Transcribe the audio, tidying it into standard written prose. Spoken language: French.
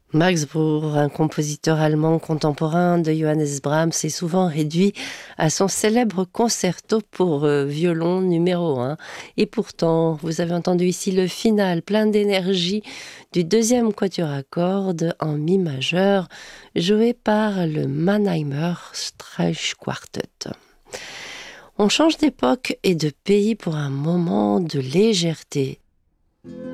Max Bruch, un compositeur allemand contemporain de Johannes Brahms, est souvent réduit à son célèbre concerto pour violon numéro 1. Et pourtant, vous avez entendu ici le final plein d'énergie du deuxième quatuor à cordes en mi majeur, joué par le Mannheimer Streichquartett. On change d'époque et de pays pour un moment de légèreté.